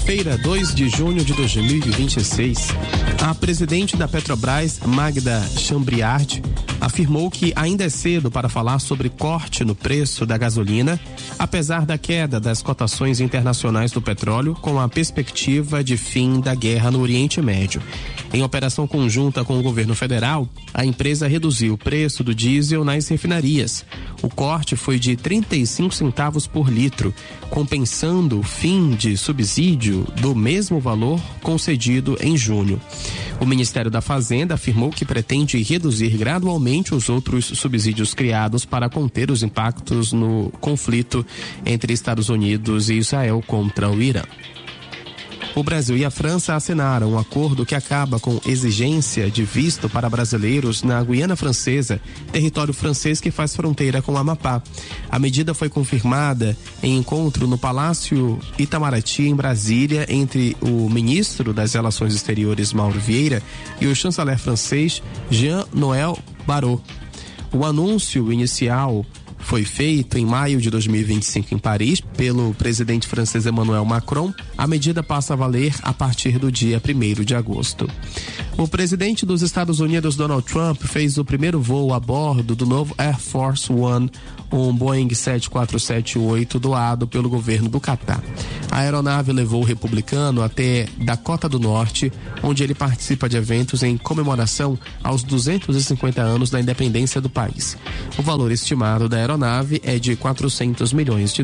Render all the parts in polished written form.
quarta-feira, 2 de junho de 2026. A presidente da Petrobras, Magda Chambriard, afirmou que ainda é cedo para falar sobre corte no preço da gasolina, apesar da queda das cotações internacionais do petróleo, com a perspectiva de fim da guerra no Oriente Médio. Em operação conjunta com o governo federal, a empresa reduziu o preço do diesel nas refinarias. O corte foi de 35 centavos por litro, compensando o fim de subsídio do mesmo valor concedido em junho. O Ministério da Fazenda afirmou que pretende reduzir gradualmente os outros subsídios criados para conter os impactos no conflito entre Estados Unidos e Israel contra o Irã. O Brasil e a França assinaram um acordo que acaba com exigência de visto para brasileiros na Guiana Francesa, território francês que faz fronteira com o Amapá. A medida foi confirmada em encontro no Palácio Itamaraty, em Brasília, entre o ministro das Relações Exteriores, Mauro Vieira, e o chanceler francês, Jean-Noël Barrot. O anúncio inicial foi feito em maio de 2025 em Paris pelo presidente francês Emmanuel Macron. A medida passa a valer a partir do dia 1º de agosto. O presidente dos Estados Unidos, Donald Trump, fez o primeiro voo a bordo do novo Air Force One, um Boeing 747-8 doado pelo governo do Catar. A aeronave levou o republicano até Dakota do Norte, onde ele participa de eventos em comemoração aos 250 anos da independência do país. O valor estimado da aeronave é de $400 milhões.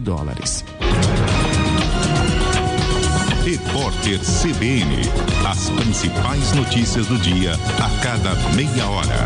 Repórter CBN. As principais notícias do dia a cada meia hora.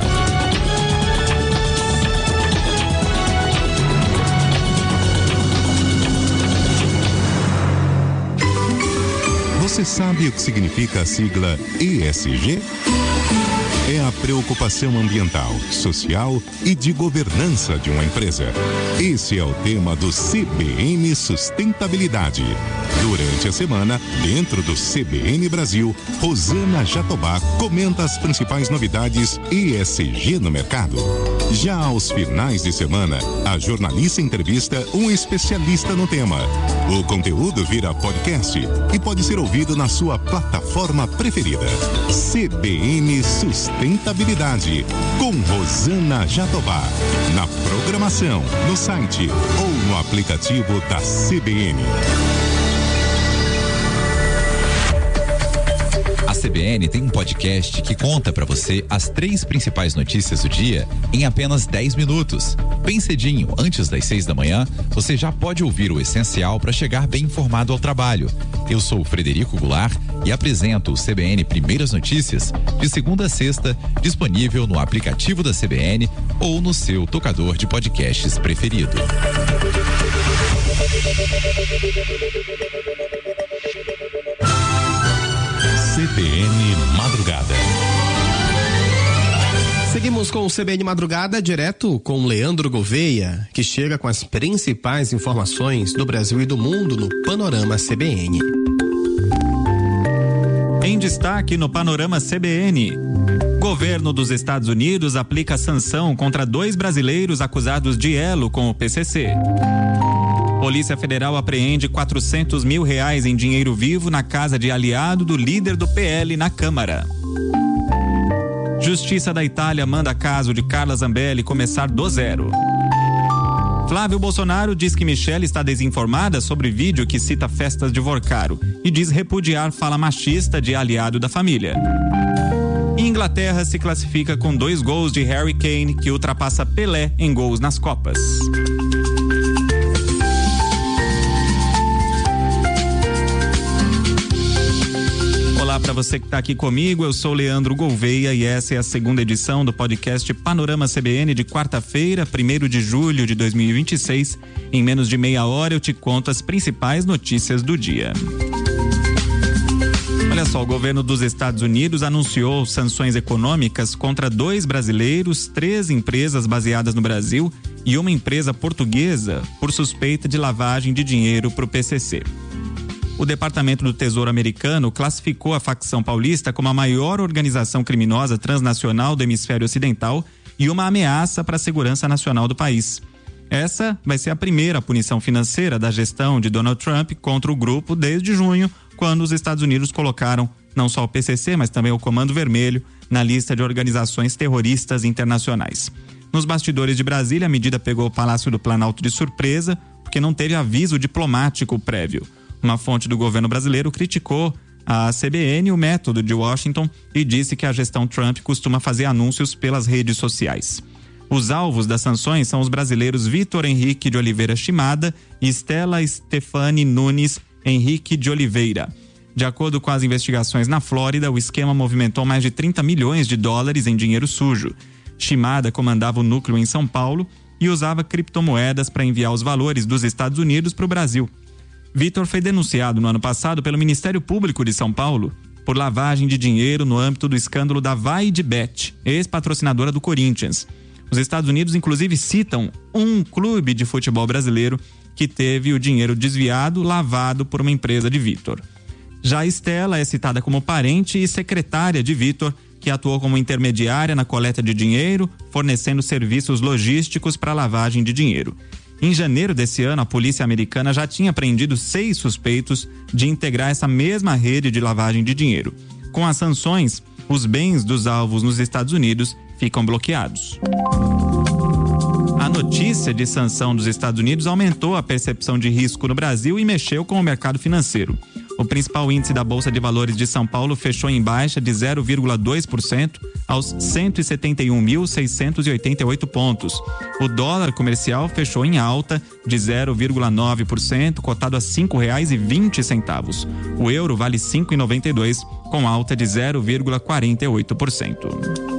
Você sabe o que significa a sigla ESG? É a preocupação ambiental, social e de governança de uma empresa. Esse é o tema do CBN Sustentabilidade. Durante a semana, dentro do CBN Brasil, Rosana Jatobá comenta as principais novidades ESG no mercado. Já aos finais de semana, a jornalista entrevista um especialista no tema. O conteúdo vira podcast e pode ser ouvido na sua plataforma preferida. CBN Sustentabilidade, com Rosana Jatobá. Na programação, no site ou no aplicativo da CBN. A CBN tem um podcast que conta para você as 3 principais notícias do dia em apenas 10 minutos. Bem cedinho, antes das 6 da manhã, você já pode ouvir o essencial para chegar bem informado ao trabalho. Eu sou o Frederico Goulart e apresento o CBN Primeiras Notícias de segunda a sexta, disponível no aplicativo da CBN ou no seu tocador de podcasts preferido. CBN Madrugada. Seguimos com o CBN Madrugada, direto com Leandro Gouveia, que chega com as principais informações do Brasil e do mundo no Panorama CBN. Em destaque no Panorama CBN, governo dos Estados Unidos aplica sanção contra 2 brasileiros acusados de elo com o PCC. Polícia Federal apreende R$400 mil em dinheiro vivo na casa de aliado do líder do PL na Câmara. Justiça da Itália manda caso de Carla Zambelli começar do zero. Flávio Bolsonaro diz que Michelle está desinformada sobre vídeo que cita festas de Vorcaro e diz repudiar fala machista de aliado da família. Inglaterra se classifica com 2 gols de Harry Kane, que ultrapassa Pelé em gols nas Copas. Olá para você que está aqui comigo, eu sou Leandro Gouveia e essa é a segunda edição do podcast Panorama CBN de quarta-feira, 1º de julho de 2026. Em menos de meia hora eu te conto as principais notícias do dia. Olha só, o governo dos Estados Unidos anunciou sanções econômicas contra 2 brasileiros, 3 empresas baseadas no Brasil e uma empresa portuguesa por suspeita de lavagem de dinheiro para o PCC. O Departamento do Tesouro americano classificou a facção paulista como a maior organização criminosa transnacional do hemisfério ocidental e uma ameaça para a segurança nacional do país. Essa vai ser a primeira punição financeira da gestão de Donald Trump contra o grupo desde junho, quando os Estados Unidos colocaram não só o PCC, mas também o Comando Vermelho na lista de organizações terroristas internacionais. Nos bastidores de Brasília, a medida pegou o Palácio do Planalto de surpresa, porque não teve aviso diplomático prévio. Uma fonte do governo brasileiro criticou a CBN o método de Washington e disse que a gestão Trump costuma fazer anúncios pelas redes sociais. Os alvos das sanções são os brasileiros Vitor Henrique de Oliveira Shimada e Stella Stefani Nunes Henrique de Oliveira. De acordo com as investigações na Flórida, o esquema movimentou mais de 30 milhões de dólares em dinheiro sujo. Shimada comandava o núcleo em São Paulo e usava criptomoedas para enviar os valores dos Estados Unidos para o Brasil. Vitor foi denunciado no ano passado pelo Ministério Público de São Paulo por lavagem de dinheiro no âmbito do escândalo da VaidBet, ex-patrocinadora do Corinthians. Os Estados Unidos, inclusive, citam um clube de futebol brasileiro que teve o dinheiro desviado, lavado por uma empresa de Vitor. Já Stella é citada como parente e secretária de Vitor, que atuou como intermediária na coleta de dinheiro, fornecendo serviços logísticos para lavagem de dinheiro. Em janeiro desse ano, a polícia americana já tinha prendido 6 suspeitos de integrar essa mesma rede de lavagem de dinheiro. Com as sanções, os bens dos alvos nos Estados Unidos ficam bloqueados. A notícia de sanção dos Estados Unidos aumentou a percepção de risco no Brasil e mexeu com o mercado financeiro. O principal índice da Bolsa de Valores de São Paulo fechou em baixa de 0,2% aos 171.688 pontos. O dólar comercial fechou em alta de 0,9%, cotado a R$ 5,20. O euro vale R$ 5,92, com alta de 0,48%.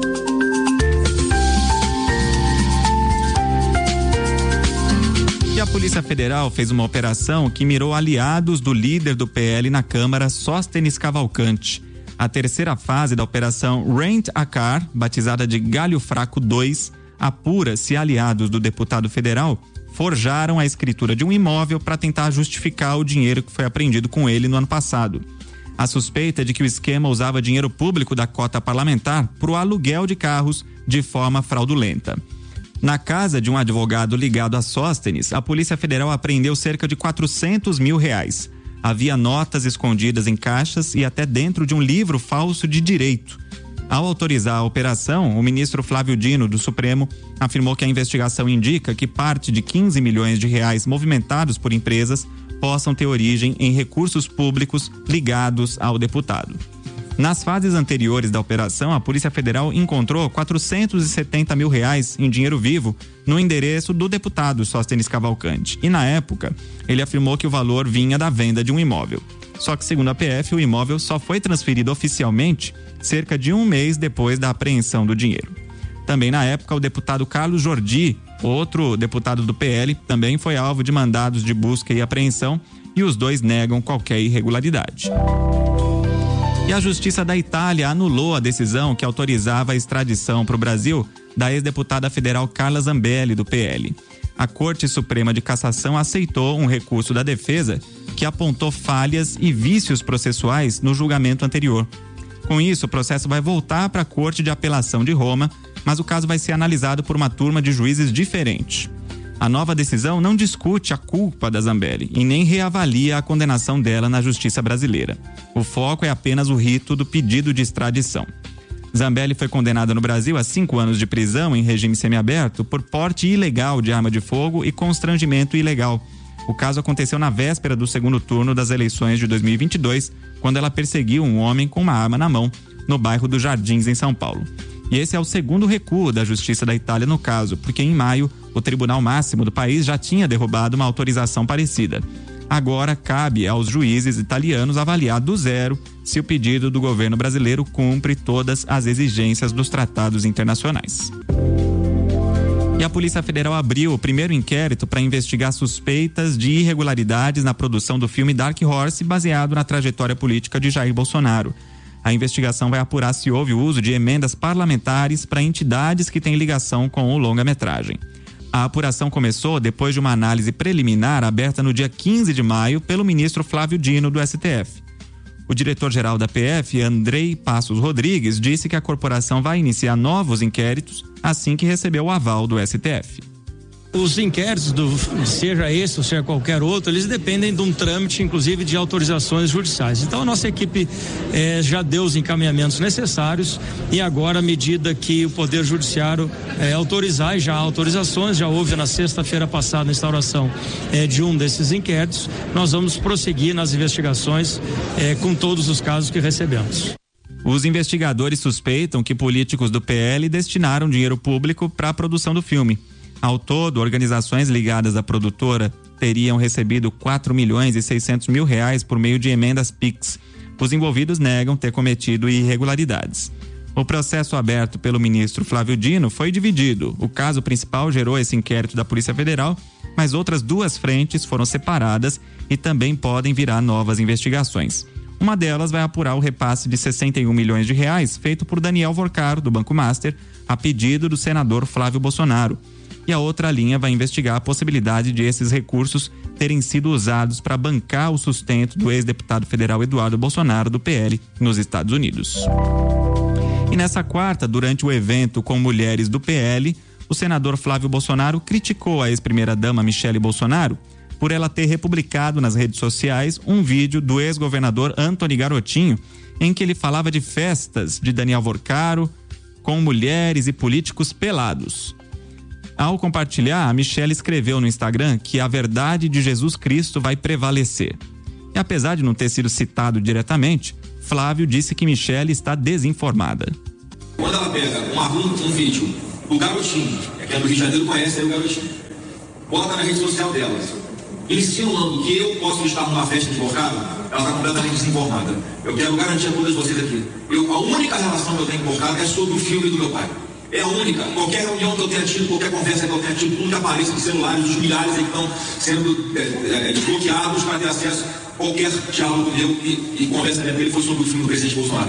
E a Polícia Federal fez uma operação que mirou aliados do líder do PL na Câmara, Sóstenes Cavalcante. A terceira fase da operação Rent a Car, batizada de Galho Fraco 2, apura se aliados do deputado federal forjaram a escritura de um imóvel para tentar justificar o dinheiro que foi apreendido com ele no ano passado. A suspeita é de que o esquema usava dinheiro público da cota parlamentar para o aluguel de carros de forma fraudulenta. Na casa de um advogado ligado a Sóstenes, a Polícia Federal apreendeu cerca de R$400 mil. Havia notas escondidas em caixas e até dentro de um livro falso de direito. Ao autorizar a operação, o ministro Flávio Dino, do Supremo, afirmou que a investigação indica que parte de R$15 milhões movimentados por empresas possam ter origem em recursos públicos ligados ao deputado. Nas fases anteriores da operação, a Polícia Federal encontrou R$470 mil em dinheiro vivo no endereço do deputado Sóstenes Cavalcante. E, na época, ele afirmou que o valor vinha da venda de um imóvel. Só que, segundo a PF, o imóvel só foi transferido oficialmente cerca de um mês depois da apreensão do dinheiro. Também, na época, o deputado Carlos Jordi, outro deputado do PL, também foi alvo de mandados de busca e apreensão, e os dois negam qualquer irregularidade. E a Justiça da Itália anulou a decisão que autorizava a extradição para o Brasil da ex-deputada federal Carla Zambelli, do PL. A Corte Suprema de Cassação aceitou um recurso da defesa que apontou falhas e vícios processuais no julgamento anterior. Com isso, o processo vai voltar para a Corte de Apelação de Roma, mas o caso vai ser analisado por uma turma de juízes diferente. A nova decisão não discute a culpa da Zambelli e nem reavalia a condenação dela na justiça brasileira. O foco é apenas o rito do pedido de extradição. Zambelli foi condenada no Brasil a 5 anos de prisão em regime semiaberto por porte ilegal de arma de fogo e constrangimento ilegal. O caso aconteceu na véspera do segundo turno das eleições de 2022, quando ela perseguiu um homem com uma arma na mão no bairro dos Jardins, em São Paulo. E esse é o segundo recuo da Justiça da Itália no caso, porque em maio o Tribunal Máximo do país já tinha derrubado uma autorização parecida. Agora cabe aos juízes italianos avaliar do zero se o pedido do governo brasileiro cumpre todas as exigências dos tratados internacionais. E a Polícia Federal abriu o primeiro inquérito para investigar suspeitas de irregularidades na produção do filme Dark Horse, baseado na trajetória política de Jair Bolsonaro. A investigação vai apurar se houve o uso de emendas parlamentares para entidades que têm ligação com o longa-metragem. A apuração começou depois de uma análise preliminar aberta no dia 15 de maio pelo ministro Flávio Dino, do STF. O diretor-geral da PF, Andrei Passos Rodrigues, disse que a corporação vai iniciar novos inquéritos assim que receber o aval do STF. Os inquéritos, seja esse ou seja qualquer outro, eles dependem de um trâmite, inclusive de autorizações judiciais. Então a nossa equipe já deu os encaminhamentos necessários e agora, à medida que o Poder Judiciário autorizar, e já há autorizações, já houve na sexta-feira passada a instauração de um desses inquéritos, nós vamos prosseguir nas investigações com todos os casos que recebemos. Os investigadores suspeitam que políticos do PL destinaram dinheiro público para a produção do filme. Ao todo, organizações ligadas à produtora teriam recebido R$4.600.000 por meio de emendas PIX. Os envolvidos negam ter cometido irregularidades. O processo aberto pelo ministro Flávio Dino foi dividido. O caso principal gerou esse inquérito da Polícia Federal, mas outras 2 frentes foram separadas e também podem virar novas investigações. Uma delas vai apurar o repasse de R$61 milhões feito por Daniel Vorcaro, do Banco Master, a pedido do senador Flávio Bolsonaro. E a outra linha vai investigar a possibilidade de esses recursos terem sido usados para bancar o sustento do ex-deputado federal Eduardo Bolsonaro, do PL, nos Estados Unidos. E nessa quarta, durante o evento com mulheres do PL, o senador Flávio Bolsonaro criticou a ex-primeira-dama Michele Bolsonaro por ela ter republicado nas redes sociais um vídeo do ex-governador Antony Garotinho, em que ele falava de festas de Daniel Vorcaro com mulheres e políticos pelados. Ao compartilhar, a Michele escreveu no Instagram que a verdade de Jesus Cristo vai prevalecer. E apesar de não ter sido citado diretamente, Flávio disse que Michele está desinformada. Quando ela pega um vídeo do Garotinho, que é do Rio de Janeiro, conhece aí o Garotinho, bota na rede social dela, insinuando que eu posso estar numa festa de Vorcaro, ela está completamente desinformada. Eu quero garantir a todas vocês aqui. A única relação que eu tenho com Vorcaro é sobre o filme do meu pai. É a única. Qualquer reunião que eu tenha tido, qualquer conversa que eu tenha tido, tudo que apareça nos celulares, os milhares aí que estão sendo desbloqueados para ter acesso a qualquer diálogo meu e conversa dele foi sobre o filme do presidente Bolsonaro.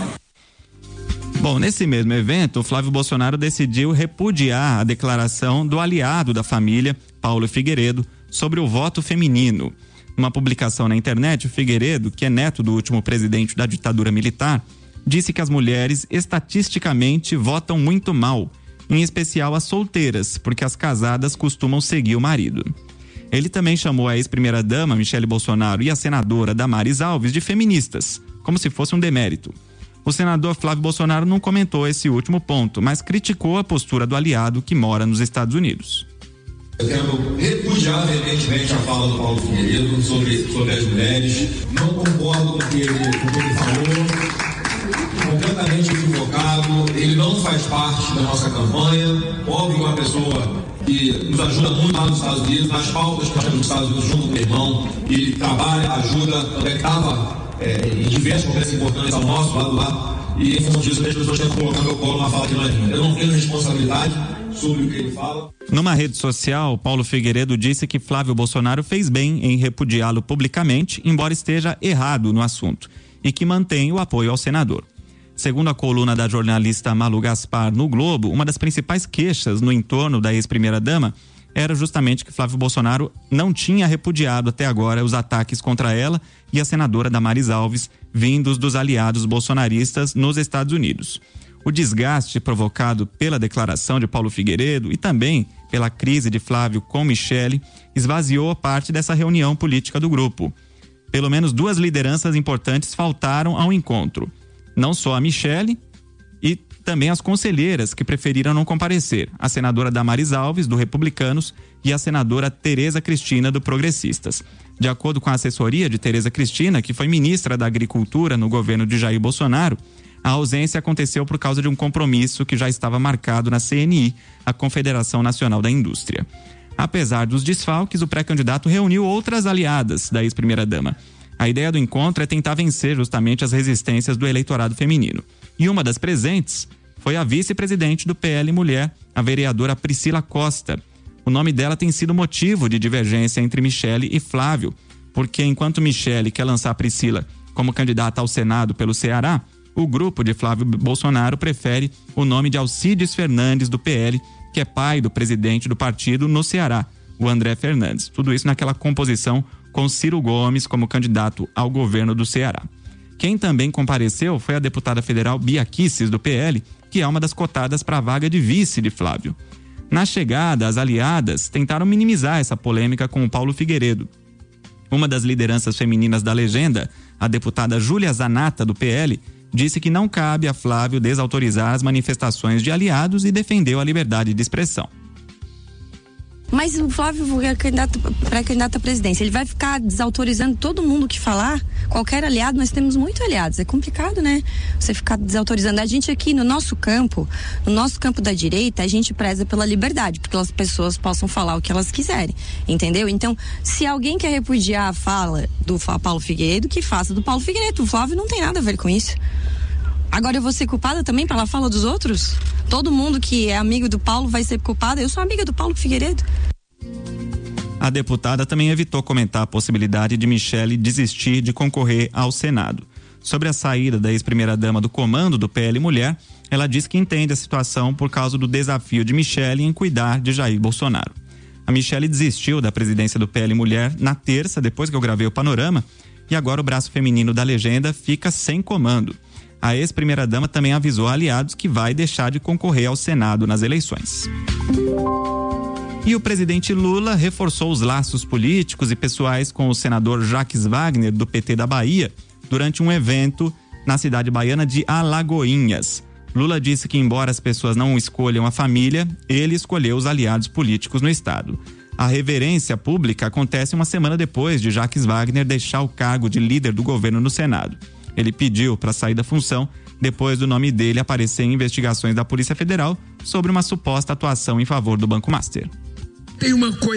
Bom, nesse mesmo evento, o Flávio Bolsonaro decidiu repudiar a declaração do aliado da família, Paulo Figueiredo, sobre o voto feminino. Numa publicação na internet, o Figueiredo, que é neto do último presidente da ditadura militar, disse que as mulheres estatisticamente votam muito mal, em especial as solteiras, porque as casadas costumam seguir o marido. Ele também chamou a ex-primeira-dama Michele Bolsonaro e a senadora Damares Alves de feministas, como se fosse um demérito. O senador Flávio Bolsonaro não comentou esse último ponto, mas criticou a postura do aliado que mora nos Estados Unidos. Eu quero repudiar veementemente a fala do Paulo Figueiredo sobre as mulheres. Não concordo com o que ele falou. Completamente equivocado, ele não faz parte da nossa campanha. Óbvio que é uma pessoa que nos ajuda muito lá nos Estados Unidos, nas pautas que nós temos nos Estados Unidos junto com o meu irmão, e trabalha, ajuda, também estava em diversos momentos importantes ao nosso lado lá, e em função disso as pessoas tentam colocar meu colo na fala que não é minha. Eu não tenho responsabilidade sobre o que ele fala. Numa rede social, Paulo Figueiredo disse que Flávio Bolsonaro fez bem em repudiá-lo publicamente, embora esteja errado no assunto, e que mantém o apoio ao senador. Segundo a coluna da jornalista Malu Gaspar no Globo, uma das principais queixas no entorno da ex-primeira-dama era justamente que Flávio Bolsonaro não tinha repudiado até agora os ataques contra ela e a senadora Damares Alves, vindos dos aliados bolsonaristas nos Estados Unidos. O desgaste provocado pela declaração de Paulo Figueiredo e também pela crise de Flávio com Michele esvaziou parte dessa reunião política do grupo. Pelo menos 2 lideranças importantes faltaram ao encontro. Não só a Michele e também as conselheiras que preferiram não comparecer, a senadora Damares Alves, do Republicanos, e a senadora Tereza Cristina, do Progressistas. De acordo com a assessoria de Tereza Cristina, que foi ministra da Agricultura no governo de Jair Bolsonaro, a ausência aconteceu por causa de um compromisso que já estava marcado na CNI, a Confederação Nacional da Indústria. Apesar dos desfalques, o pré-candidato reuniu outras aliadas da ex-primeira-dama. A ideia do encontro é tentar vencer justamente as resistências do eleitorado feminino. E uma das presentes foi a vice-presidente do PL Mulher, a vereadora Priscila Costa. O nome dela tem sido motivo de divergência entre Michele e Flávio, porque enquanto Michele quer lançar Priscila como candidata ao Senado pelo Ceará, o grupo de Flávio Bolsonaro prefere o nome de Alcides Fernandes, do PL, que é pai do presidente do partido no Ceará, o André Fernandes. Tudo isso naquela composição com Ciro Gomes como candidato ao governo do Ceará. Quem também compareceu foi a deputada federal Bia Kicis, do PL, que é uma das cotadas para a vaga de vice de Flávio. Na chegada, as aliadas tentaram minimizar essa polêmica com o Paulo Figueiredo. Uma das lideranças femininas da legenda, a deputada Júlia Zanata, do PL, disse que não cabe a Flávio desautorizar as manifestações de aliados e defendeu a liberdade de expressão. Mas o Flávio é pré-candidato à presidência, ele vai ficar desautorizando todo mundo que falar? Qualquer aliado, nós temos muitos aliados, é complicado, né? Você ficar desautorizando. A gente aqui no nosso campo da direita, a gente preza pela liberdade, porque as pessoas possam falar o que elas quiserem, entendeu? Então, se alguém quer repudiar a fala do Paulo Figueiredo, que faça do Paulo Figueiredo. O Flávio não tem nada a ver com isso. Agora eu vou ser culpada também pela fala dos outros? Todo mundo que é amigo do Paulo vai ser culpada? Eu sou amiga do Paulo Figueiredo. A deputada também evitou comentar a possibilidade de Michele desistir de concorrer ao Senado. Sobre a saída da ex-primeira-dama do comando do PL Mulher, ela disse que entende a situação por causa do desafio de Michele em cuidar de Jair Bolsonaro. A Michele desistiu da presidência do PL Mulher na terça, depois que eu gravei o Panorama, e agora o braço feminino da legenda fica sem comando. A ex-primeira-dama também avisou a aliados que vai deixar de concorrer ao Senado nas eleições. E o presidente Lula reforçou os laços políticos e pessoais com o senador Jacques Wagner, do PT da Bahia, durante um evento na cidade baiana de Alagoinhas. Lula disse que, embora as pessoas não escolham a família, ele escolheu os aliados políticos no estado. A reverência pública acontece uma semana depois de Jacques Wagner deixar o cargo de líder do governo no Senado. Ele pediu para sair da função depois do nome dele aparecer em investigações da Polícia Federal sobre uma suposta atuação em favor do Banco Master. Tem uma coisa